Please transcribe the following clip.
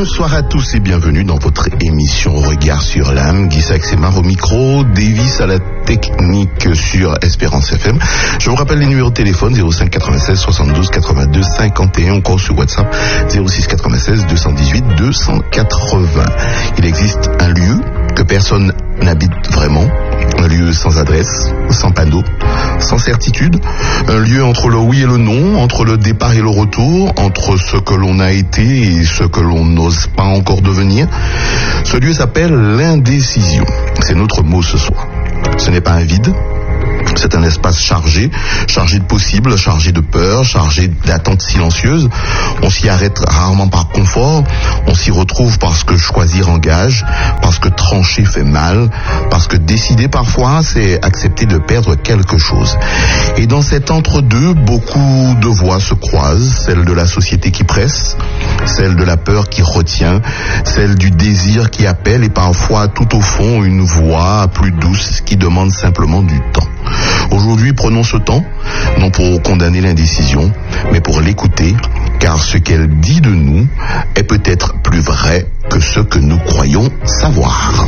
Bonsoir à tous et bienvenue dans votre émission Regard sur l'âme. Guy Saxemar au micro, Davis à la technique sur Espérance FM. Je vous rappelle les numéros de téléphone 05 96 72 82 51, encore sur WhatsApp 06 96 218 280. Il existe un lieu que personne n'habite vraiment, un lieu sans adresse, sans panneau, sans certitude, un lieu entre le oui et le non, entre le départ et le retour, entre ce que l'on a été et ce que l'on n'ose pas encore devenir. Ce lieu s'appelle l'indécision. C'est notre mot ce soir. Ce n'est pas un vide. C'est un espace chargé de possibles, chargé de peur, chargé d'attentes silencieuses. On s'y arrête rarement par confort, on s'y retrouve parce que choisir engage, parce que trancher fait mal, parce que décider parfois, c'est accepter de perdre quelque chose. Et dans cet entre-deux, beaucoup de voix se croisent, celle de la société qui presse, celle de la peur qui retient, celle du désir qui appelle et parfois tout au fond une voix plus douce qui demande simplement du temps. Aujourd'hui, prenons ce temps, non pour condamner l'indécision, mais pour l'écouter, car ce qu'elle dit de nous est peut-être plus vrai que ce que nous croyons savoir.